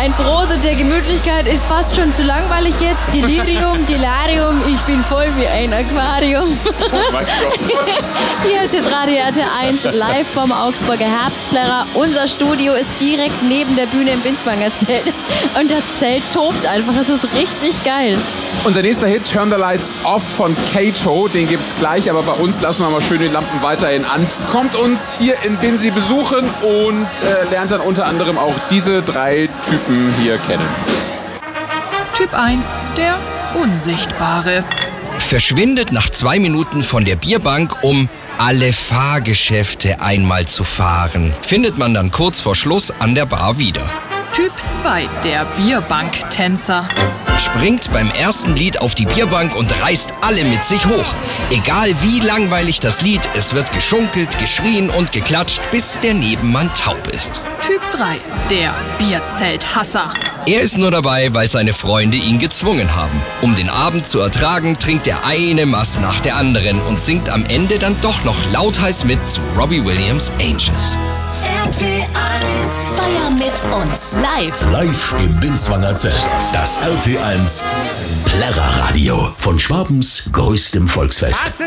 ein Prosa der Gemütlichkeit ist fast schon zu langweilig jetzt. Delirium, Delarium, ich bin voll wie ein Aquarium. Oh mein Gott. Hier ist Radio RT1 live vom Augsburger Herbstplärrer. Unser Studio ist direkt neben der Bühne im Binswanger Zelt. Und das Zelt tobt einfach. Das ist richtig geil. Unser nächster Hit, Turn the Lights Off von Kato, den gibt's gleich, aber bei uns lassen wir mal schön die Lampen weiterhin an. Kommt uns hier in Binsi besuchen und lernt dann unter anderem auch diese 3 Typen hier kennen. Typ 1, der Unsichtbare. Verschwindet nach 2 Minuten von der Bierbank, um alle Fahrgeschäfte einmal zu fahren. Findet man dann kurz vor Schluss an der Bar wieder. Typ 2, der Bierbanktänzer. Springt beim ersten Lied auf die Bierbank und reißt alle mit sich hoch. Egal wie langweilig das Lied, es wird geschunkelt, geschrien und geklatscht, bis der Nebenmann taub ist. Typ 3, der Bierzelthasser. Er ist nur dabei, weil seine Freunde ihn gezwungen haben. Um den Abend zu ertragen, trinkt er eine Maß nach der anderen und singt am Ende dann doch noch lautheiß mit zu Robbie Williams' Angels. RT1 Feier mit uns. Live im Binswanger Zelt. Das RT1 Plärrerradio von Schwabens größtem Volksfest.